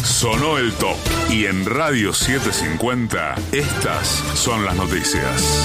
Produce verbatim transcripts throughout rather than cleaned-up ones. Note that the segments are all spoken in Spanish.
Sonó el top. Y en Radio setecientos cincuenta, estas son las noticias.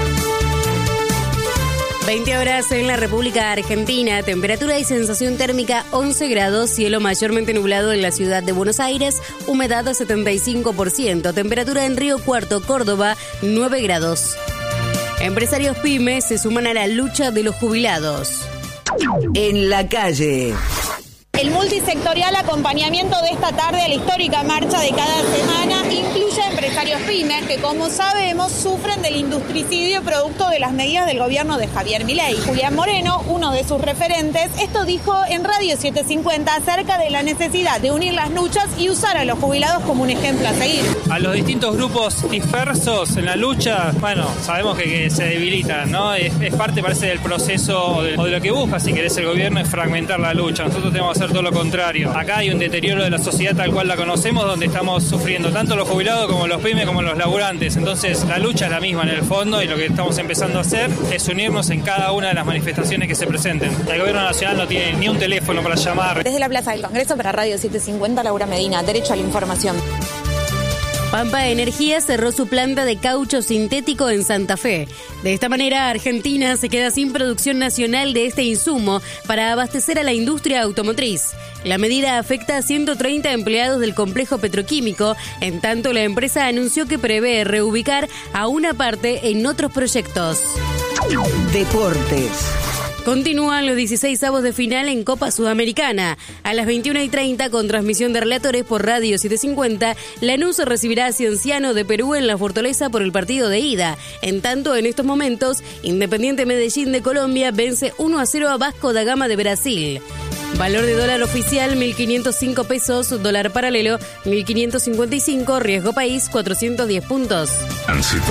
veinte horas en la República Argentina, temperatura y sensación térmica once grados, cielo mayormente nublado en la ciudad de Buenos Aires, humedad setenta y cinco por ciento, temperatura en Río Cuarto, Córdoba, nueve grados. Empresarios pymes se suman a la lucha de los jubilados. En la calle. El multisectorial acompañamiento de esta tarde a la histórica marcha de cada semana incluye a empresarios pymes que, como sabemos, sufren del industricidio producto de las medidas del gobierno de Javier Milei. Julián Moreno, uno de sus referentes, esto dijo en Radio setecientos cincuenta acerca de la necesidad de unir las luchas y usar a los jubilados como un ejemplo a seguir. A los distintos grupos dispersos en la lucha, bueno, sabemos que, que se debilitan, ¿no? Es, es parte, parece, del proceso o de, o de lo que busca, si querés, el gobierno, es fragmentar la lucha. Nosotros tenemos que hacer todo lo contrario. Acá hay un deterioro de la sociedad tal cual la conocemos, donde estamos sufriendo tanto los jubilados como los pymes como los laburantes. Entonces la lucha es la misma en el fondo, y lo que estamos empezando a hacer es unirnos en cada una de las manifestaciones que se presenten. El gobierno nacional no tiene ni un teléfono para llamar. Desde la Plaza del Congreso para Radio setecientos cincuenta, Laura Medina, derecho a la información. Pampa Energía cerró su planta de caucho sintético en Santa Fe. De esta manera, Argentina se queda sin producción nacional de este insumo para abastecer a la industria automotriz. La medida afecta a ciento treinta empleados del complejo petroquímico, en tanto la empresa anunció que prevé reubicar a una parte en otros proyectos. Deportes. Continúan los dieciseisavos de final en Copa Sudamericana. A las veintiuna y treinta, con transmisión de relatores por Radio setecientos cincuenta, Lanús recibirá a Cienciano de Perú en la Fortaleza por el partido de ida. En tanto, en estos momentos, Independiente Medellín de Colombia vence uno a cero a Vasco da Gama de Brasil. Valor de dólar oficial, mil quinientos cinco pesos, dólar paralelo, mil quinientos cincuenta y cinco, riesgo país, cuatrocientos diez puntos. Tránsito.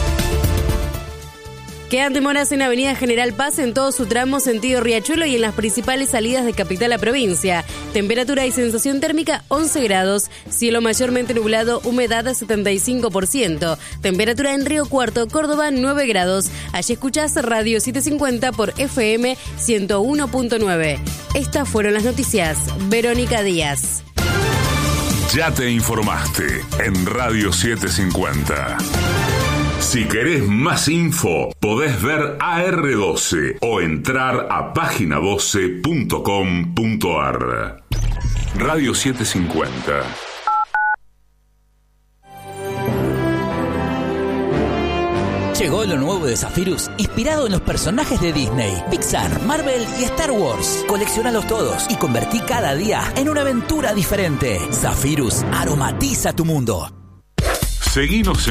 Quedan demoras en Avenida General Paz en todo su tramo sentido Riachuelo y en las principales salidas de capital a provincia. Temperatura y sensación térmica once grados, cielo mayormente nublado, humedad setenta y cinco por ciento. Temperatura en Río Cuarto, Córdoba, nueve grados. Allí escuchás Radio setecientos cincuenta por F M ciento uno punto nueve. Estas fueron las noticias. Verónica Díaz. Ya te informaste en Radio setecientos cincuenta. Si querés más info, podés ver A R doce o entrar a página doce punto com punto a r. Radio setecientos cincuenta. Llegó lo nuevo de Zephyrus, inspirado en los personajes de Disney, Pixar, Marvel y Star Wars. Coleccionalos todos y convertí cada día en una aventura diferente. Zephyrus aromatiza tu mundo. Seguinos